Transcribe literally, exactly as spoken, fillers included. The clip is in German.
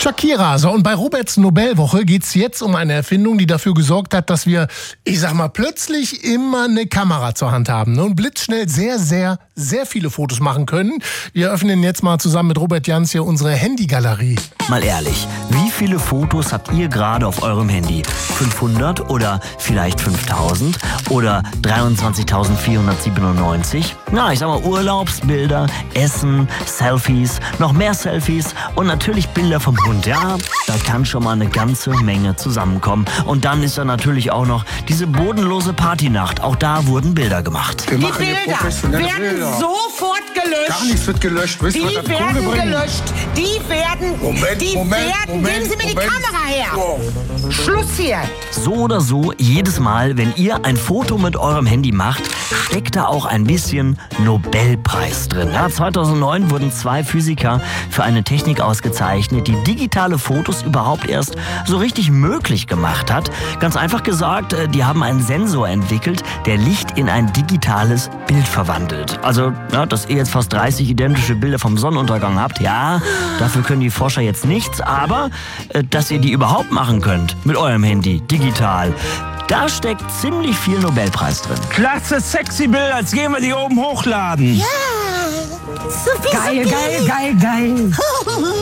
Shakira. So, und bei Roberts Nobelwoche geht es jetzt um eine Erfindung, die dafür gesorgt hat, dass wir, ich sag mal, plötzlich immer eine Kamera zur Hand haben, ne? Und blitzschnell sehr, sehr, sehr viele Fotos machen können. Wir öffnen jetzt mal zusammen mit Robert Jans hier unsere Handygalerie. Mal ehrlich, wie viele Fotos habt ihr gerade auf eurem Handy? fünfhundert oder vielleicht fünftausend oder dreiundzwanzigtausendvierhundertsiebenundneunzig? Na, ich sag mal Urlaubsbilder, Essen, Selfies, noch mehr Selfies und natürlich Bilder vom Hund. Ja, da kann schon mal eine ganze Menge zusammenkommen. Und dann ist da natürlich auch noch diese bodenlose Partynacht. Auch da wurden Bilder gemacht. Wir Die Bilder werden Bilder. sofort gelöscht. Gar nichts wird gelöscht. Wisst die ihr, werden gelöscht. Die werden... Moment, die Moment, werden... Moment, Geben Sie mir Moment. die Kamera her. Wow. Schluss hier. So oder so, jedes Mal, wenn ihr ein Foto mit eurem Handy macht, steckt da auch ein bisschen Nobelpreis drin. Ja, zweitausendneun wurden zwei Physiker für eine Technik ausgezeichnet, die digitale Fotos überhaupt erst so richtig möglich gemacht hat. Ganz einfach gesagt, die haben einen Sensor entwickelt, der Licht in ein digitales Bild verwandelt. Also, ja, dass ihr jetzt fast dreißig identische Bilder vom Sonnenuntergang habt, ja, dafür können die Forscher jetzt nichts, aber äh, dass ihr die überhaupt machen könnt mit eurem Handy, digital, da steckt ziemlich viel Nobelpreis drin. Klasse, sexy Bilder, jetzt gehen wir die oben hochladen. Ja, so Geil, geil, geil, geil.